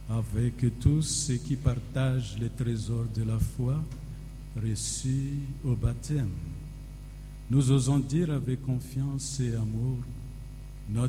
avec tous ceux qui partagent les trésors de la foi reçus au baptême. Nous osons dire avec confiance et amour: